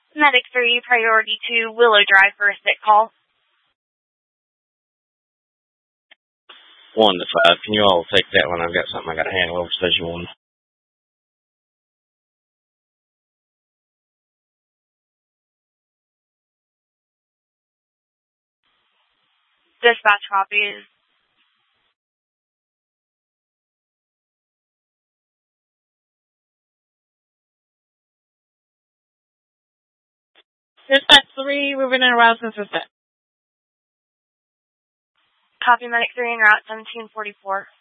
Medic 3, priority to Willow Drive for a sick call. 1 to 5. Can you all take that one? I've got something I got to handle over Station 1. Dispatch copies. Dispatch 3, moving in route consistent. Copy Medic 3 en route 1744.